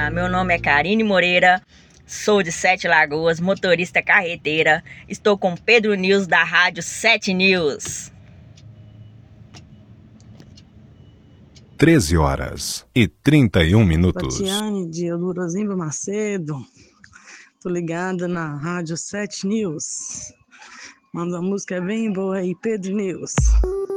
Olá, meu nome é Karine Moreira, sou de Sete Lagoas, motorista carreteira. Estou com Pedro News da Rádio 7 News. 13h31. Tatiane de Eudorozimba Macedo. Tô ligada na Rádio 7 News. Manda uma música bem boa aí, Pedro News.